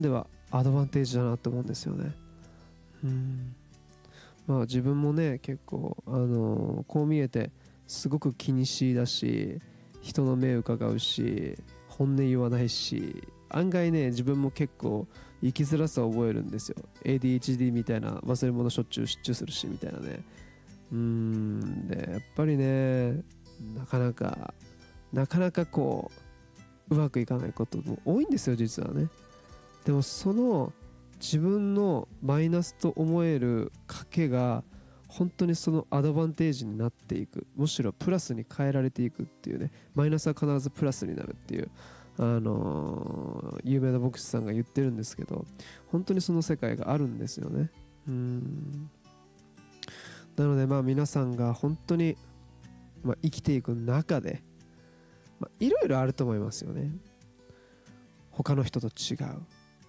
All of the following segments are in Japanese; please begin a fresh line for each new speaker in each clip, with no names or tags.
ではアドバンテージだなと思うんですよね。まあ自分もね結構こう見えてすごく気にしいだし、人の目を伺うし、本音言わないし、案外ね自分も結構生きづらさを覚えるんですよ。 ADHD みたいな、忘れ物しょっちゅう失注するしみたいなね。でやっぱりねなかなかこううまくいかないことも多いんですよ実はね。でもその自分のマイナスと思える賭けが本当にそのアドバンテージになっていく、むしろプラスに変えられていくっていうね。マイナスは必ずプラスになるっていう有名な牧師さんが言ってるんですけど、本当にその世界があるんですよね。なのでまあ皆さんが本当に、生きていく中でいろいろあると思いますよね。他の人と違う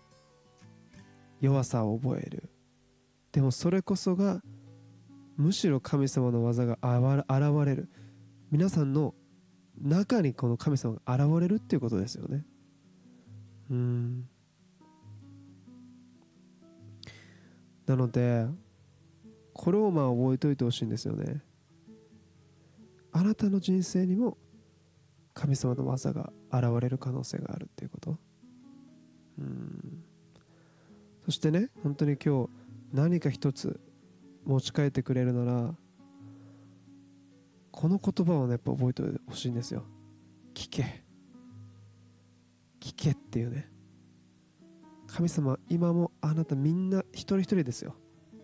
弱さを覚える。でもそれこそがむしろ神様の技が現れる。皆さんの中にこの神様が現れるっていうことですよね。なのでこれを覚えておいてほしいんですよね。あなたの人生にも神様の技が現れる可能性があるっていうこと。そしてね、本当に今日何か一つ持ち帰ってくれるなら、この言葉をねやっぱ覚えてほしいんですよ。聞けっていうね。神様今もあなたみんな一人一人ですよ。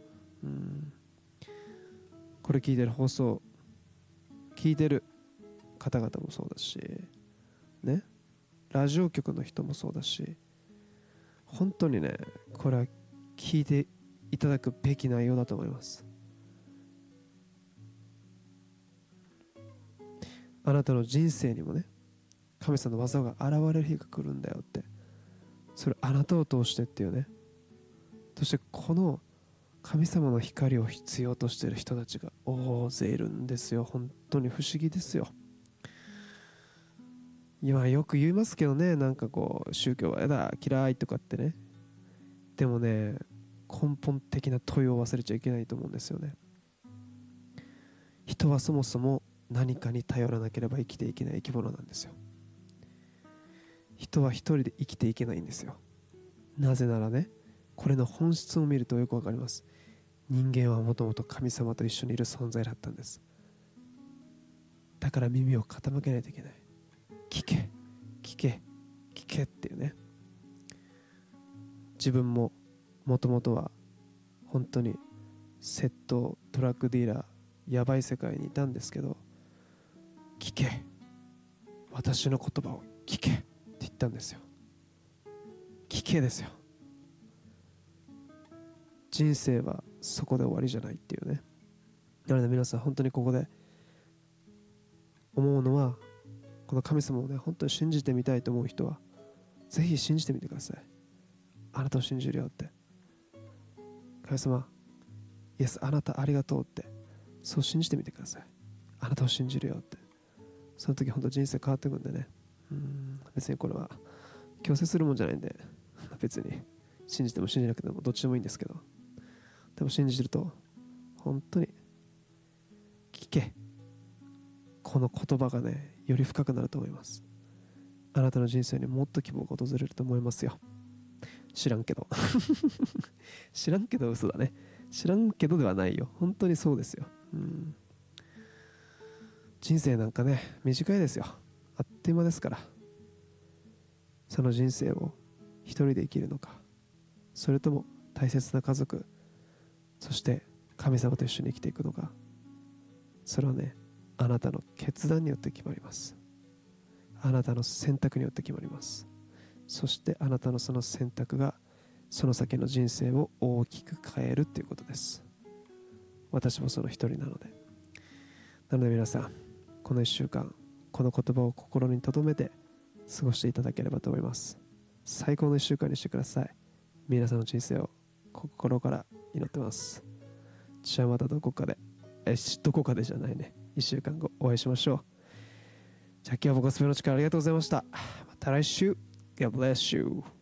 これ聞いてる放送聞いてる方々もそうだしね、ラジオ局の人もそうだし、本当にねこれは聞いていただくべき内容だと思います。あなたの人生にもね神様の技が現れる日が来るんだよって、それあなたを通してっていうね。そしてこの神様の光を必要としている人たちが大勢いるんですよ。本当に不思議ですよ。今よく言いますけどね、なんかこう宗教はやだ嫌いとかってね。でもね根本的な問いを忘れちゃいけないと思うんですよね。人はそもそも何かに頼らなければ生きていけない生き物なんですよ。人は一人で生きていけないんですよ。なぜならね、これの本質を見るとよくわかります。人間はもともと神様と一緒にいる存在だったんです。だから耳を傾けないといけない。聞けっていうね。自分ももともとは本当に窃盗トラックディーラーやばい世界にいたんですけど、聞け、私の言葉を聞けって言ったんですよ。聞けですよ。人生はそこで終わりじゃないっていうね。なので皆さん本当にここで思うのは、この神様をね本当に信じてみたいと思う人はぜひ信じてみてください。あなたを信じるよって、神様イエスあなたありがとうって、そう信じてみてください。あなたを信じるよって。その時本当人生変わっていくんでね。別にこれは強制するもんじゃないんで、別に信じても信じなくてもどっちでもいいんですけど、でも信じると本当に聞け、この言葉がねより深くなると思います。あなたの人生にもっと希望が訪れると思いますよ。知らんけど知らんけど嘘だね。知らんけどではないよ、本当にそうですよ。人生なんかね短いですよ。あっという間ですから。その人生を一人で生きるのか、それとも大切な家族、そして神様と一緒に生きていくのか、それはねあなたの決断によって決まります。あなたの選択によって決まります。そしてあなたのその選択がその先の人生を大きく変えるということです。私もその一人なので。なので皆さんこの1週間この言葉を心に留めて過ごしていただければと思います。最高の1週間にしてください。皆さんの人生を心から祈ってます。じゃあまたどこかでじゃないね、1週間後お会いしましょう。じゃあ今日は僕はスペの力ありがとうございました。また来週。God bless you.